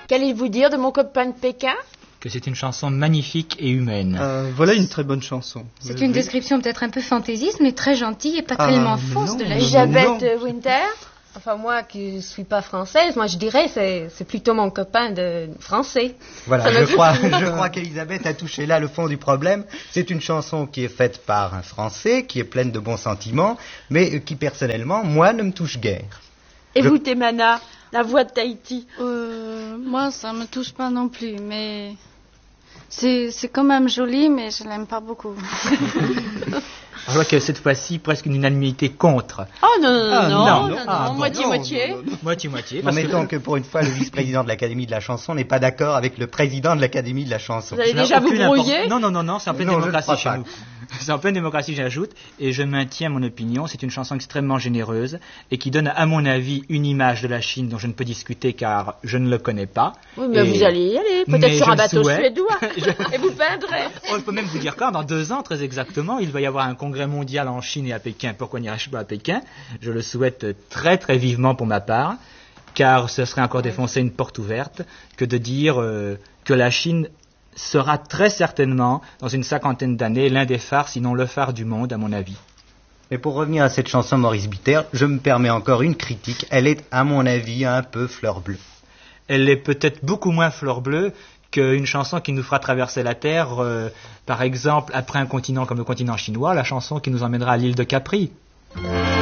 Qu'allez-vous dire de mon copain de Pékin? Que c'est une chanson magnifique et humaine. Voilà une très bonne chanson. C'est une description peut-être un peu fantaisiste, mais très gentille et pas tellement fausse de la vie. Elisabeth Winter? Enfin, moi qui ne suis pas française, moi je dirais c'est plutôt mon copain de français. Voilà, je crois qu'Elisabeth a touché là le fond du problème. C'est une chanson qui est faite par un Français, qui est pleine de bons sentiments, mais qui personnellement, moi, ne me touche guère. Et vous, Temana, la voix de Tahiti? Moi, ça me touche pas non plus, mais c'est quand même joli, mais je l'aime pas beaucoup. Je vois que cette fois-ci, presque une unanimité contre. Oh non, moitié-moitié. Moitié-moitié. Mettons que pour une fois, le vice-président de l'Académie de la chanson n'est pas d'accord avec le président de l'Académie de la chanson. Vous allez déjà vous brouiller? Non, c'est en pleine démocratie chez nous. C'est en pleine démocratie, j'ajoute, et je maintiens mon opinion. C'est une chanson extrêmement généreuse et qui donne, à mon avis, une image de la Chine dont je ne peux discuter car je ne le connais pas. Oui, mais vous allez y aller, peut-être sur un bateau suédois, et vous peindrez. On peut même vous dire quand, dans 2 ans, très exactement, il va y avoir un congrès mondial en Chine et à Pékin. Pourquoi n'irais-je pas à Pékin? Je le souhaite très très vivement pour ma part, car ce serait encore défoncer une porte ouverte que de dire que la Chine sera très certainement, dans une 50aine d'années, l'un des phares, sinon le phare du monde, à mon avis. Mais pour revenir à cette chanson Maurice Bitter, je me permets encore une critique. Elle est, à mon avis, un peu fleur bleue. Elle est peut-être beaucoup moins fleur bleue qu'une chanson qui nous fera traverser la Terre, par exemple, après un continent comme le continent chinois, la chanson qui nous emmènera à l'île de Capri.